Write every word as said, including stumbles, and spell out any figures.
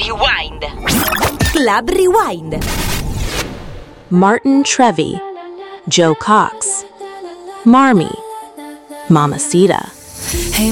Rewind. Club Rewind. Martin Trevi, Joe Cox, Marmee, Mamacita. Hey